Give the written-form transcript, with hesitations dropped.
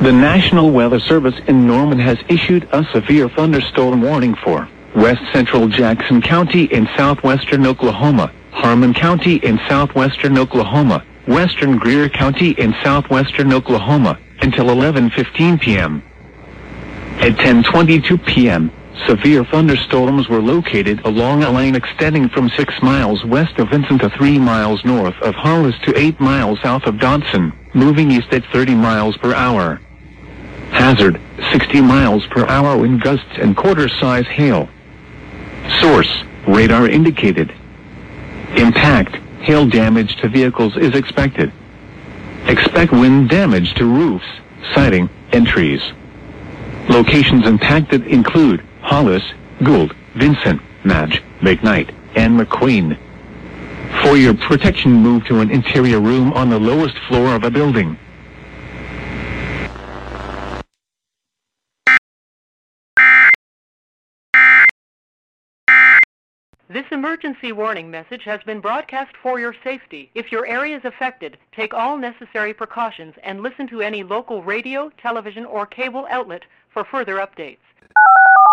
The National Weather Service in Norman has issued a severe thunderstorm warning for west central Jackson County in southwestern Oklahoma, Harmon County in southwestern Oklahoma, western Greer County in southwestern Oklahoma, until 11:15 p.m. At 10:22 p.m., severe thunderstorms were located along a lane extending from 6 miles west of Vincent to 3 miles north of Hollis to 8 miles south of Dodson, moving east at 30 miles per hour. Hazard, 60 miles per hour wind gusts and quarter-size hail. Source, radar indicated. Impact, hail damage to vehicles is expected. Expect wind damage to roofs, siding, and trees. Locations impacted include Hollis, Gould, Vincent, Madge, McKnight, and McQueen. For your protection, move to an interior room on the lowest floor of a building. This emergency warning message has been broadcast for your safety. If your area is affected, take all necessary precautions and listen to any local radio, television, or cable outlet for further updates.